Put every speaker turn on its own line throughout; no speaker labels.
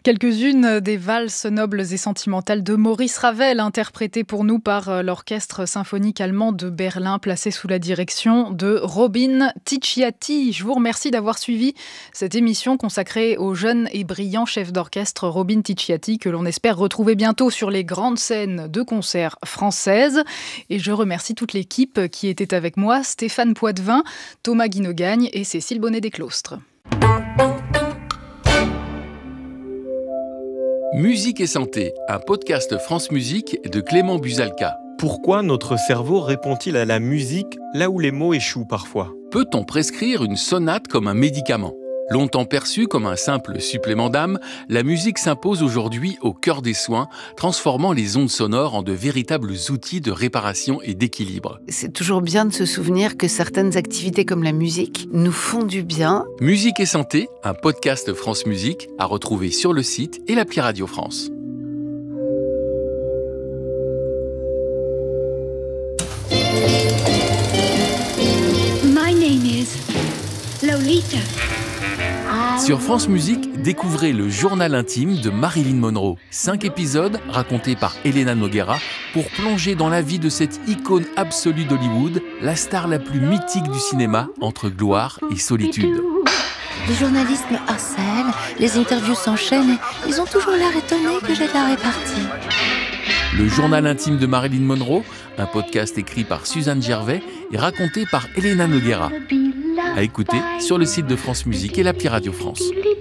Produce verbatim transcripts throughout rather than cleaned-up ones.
Quelques-unes des valses nobles et sentimentales de Maurice Ravel, interprétées pour nous par l'Orchestre symphonique allemand de Berlin, placé sous la direction de Robin Ticciati. Je vous remercie d'avoir suivi cette émission consacrée au jeune et brillant chef d'orchestre Robin Ticciati, que l'on espère retrouver bientôt sur les grandes scènes de concerts françaises. Et je remercie toute l'équipe qui était avec moi, Stéphane Poitvin, Thomas Guinogagne et Cécile Bonnet-Desclostres.
Musique et santé, un podcast France Musique de Clément Buzalka.
Pourquoi notre cerveau répond-il à la musique là où les mots échouent parfois ?
Peut-on prescrire une sonate comme un médicament ? Longtemps perçue comme un simple supplément d'âme, la musique s'impose aujourd'hui au cœur des soins, transformant les ondes sonores en de véritables outils de réparation et d'équilibre.
C'est toujours bien de se souvenir que certaines activités comme la musique nous font du bien.
Musique et santé, un podcast France Musique à retrouver sur le site et l'appli Radio France.
My name is Lolita.
Sur France Musique, découvrez le journal intime de Marilyn Monroe. Cinq épisodes racontés par Elena Noguera pour plonger dans la vie de cette icône absolue d'Hollywood, la star la plus mythique du cinéma entre gloire et solitude.
Les journalistes me harcèlent, les interviews s'enchaînent et ils ont toujours l'air étonnés que j'ai de la répartie.
Le journal intime de Marilyn Monroe, un podcast écrit par Suzanne Gervais et raconté par Elena Noguera. À écouter sur le site de France Musique et l'appli Radio France.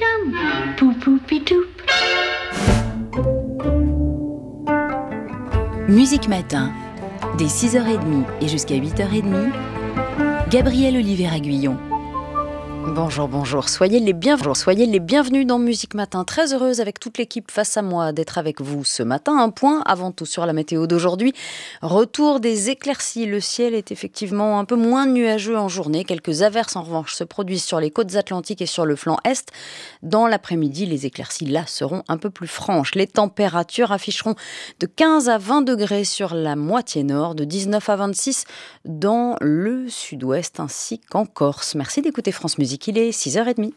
Musique Matin, dès six heures trente et jusqu'à huit heures trente, Gabrielle Olivier-Aguillon.
Bonjour, bonjour, soyez les bienvenus, soyez les bienvenus dans Musique Matin. Très heureuse avec toute l'équipe face à moi d'être avec vous ce matin. Un point avant tout sur la météo d'aujourd'hui. Retour des éclaircies. Le ciel est effectivement un peu moins nuageux en journée. Quelques averses en revanche se produisent sur les côtes atlantiques et sur le flanc est. Dans l'après-midi, les éclaircies là seront un peu plus franches. Les températures afficheront de quinze à vingt degrés sur la moitié nord, de dix-neuf à vingt-six dans le sud-ouest ainsi qu'en Corse. Merci d'écouter France Musique. Il est six heures trente.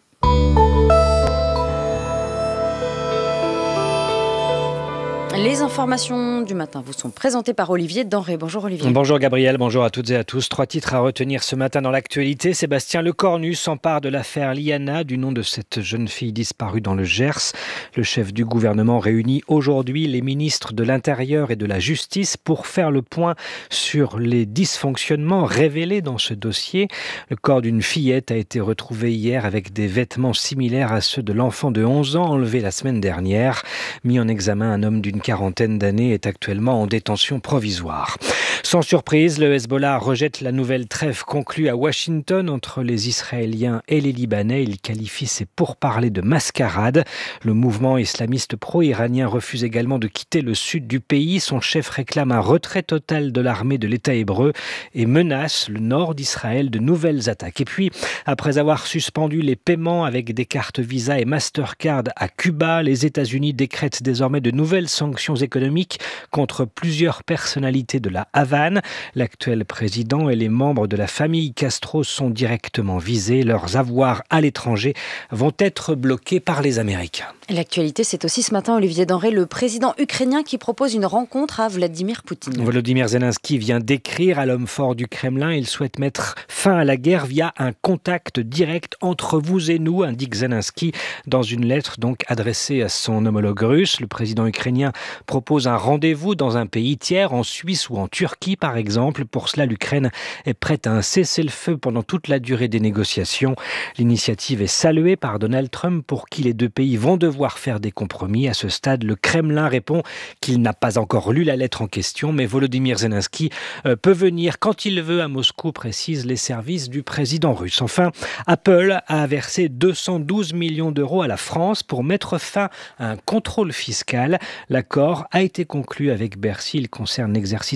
Les informations du matin vous sont présentées par Olivier Denré. Bonjour Olivier.
Bonjour Gabriel, bonjour à toutes et à tous. Trois titres à retenir ce matin dans l'actualité. Sébastien Lecornu s'empare de l'affaire Liana, du nom de cette jeune fille disparue dans le Gers. Le chef du gouvernement réunit aujourd'hui les ministres de l'Intérieur et de la Justice pour faire le point sur les dysfonctionnements révélés dans ce dossier. Le corps d'une fillette a été retrouvé hier avec des vêtements similaires à ceux de l'enfant de onze ans enlevé la semaine dernière. Mis en examen, un homme d'une quarantaine d'années est actuellement en détention provisoire. Sans surprise, le Hezbollah rejette la nouvelle trêve conclue à Washington entre les Israéliens et les Libanais. Il qualifie ces pourparlers de mascarade. Le mouvement islamiste pro-iranien refuse également de quitter le sud du pays. Son chef réclame un retrait total de l'armée de l'État hébreu et menace le nord d'Israël de nouvelles attaques. Et puis, après avoir suspendu les paiements avec des cartes Visa et Mastercard à Cuba, les États-Unis décrètent désormais de nouvelles sanctions économiques contre plusieurs personnalités de la Havane. L'actuel président et les membres de la famille Castro sont directement visés. Leurs avoirs à l'étranger vont être bloqués par les Américains.
L'actualité, c'est aussi ce matin, Olivier Denré, le président ukrainien qui propose une rencontre à Vladimir Poutine.
Volodymyr Zelensky vient d'écrire à l'homme fort du Kremlin. Il souhaite mettre fin à la guerre via un contact direct entre vous et nous, indique Zelensky dans une lettre donc adressée à son homologue russe. Le président ukrainien propose un rendez-vous dans un pays tiers, en Suisse ou en Turquie par exemple. Pour cela, l'Ukraine est prête à un cessez-le-feu pendant toute la durée des négociations. L'initiative est saluée par Donald Trump pour qui les deux pays vont devoir faire des compromis. À ce stade, le Kremlin répond qu'il n'a pas encore lu la lettre en question, mais Volodymyr Zelensky peut venir quand il veut à Moscou, précisent les services du président russe. Enfin, Apple a versé deux cent douze millions d'euros à la France pour mettre fin à un contrôle fiscal. L'accord a été conclu avec Bercy. Il concerne l'exercice comptable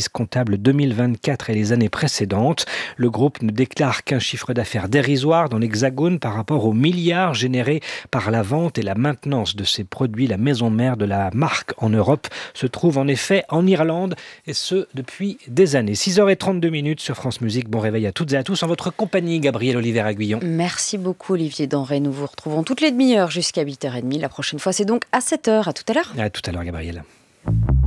comparables deux mille vingt-quatre et les années précédentes. Le groupe ne déclare qu'un chiffre d'affaires dérisoire dans l'Hexagone par rapport aux milliards générés par la vente et la maintenance de ces produits. La maison mère de la marque en Europe se trouve en effet en Irlande, et ce depuis des années. six heures trente-deux minutes sur France Musique. Bon réveil à toutes et à tous en votre compagnie, Gabriel Oliver-Aguillon.
Merci beaucoup Olivier Denrey. Nous vous retrouvons toutes les demi-heures jusqu'à huit heures trente. La prochaine fois, c'est donc à sept heures. À tout à l'heure.
À tout à l'heure, Gabriel.